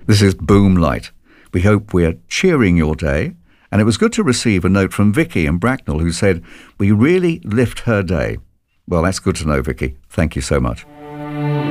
This is Boomlight. We hope we're cheering your day. And it was good to receive a note from Vicky in Bracknell who said, we really lift her day. Well, that's good to know, Vicky. Thank you so much.